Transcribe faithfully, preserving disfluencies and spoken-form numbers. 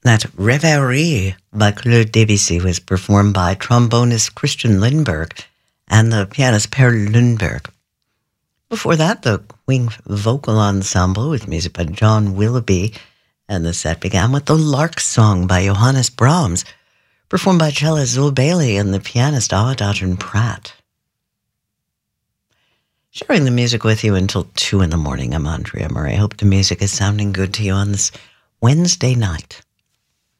That Reverie by Claude Debussy was performed by trombonist Christian Lindberg and the pianist Per Lundberg. Before that, the Queen Vocal Ensemble with music by John Willoughby, and the set began with the Lark Song by Johannes Brahms, performed by cellist Zul Bailey and the pianist Awadadran Pratt. Sharing the music with you until two in the morning, I'm Andrea Murray. I hope the music is sounding good to you on this Wednesday night.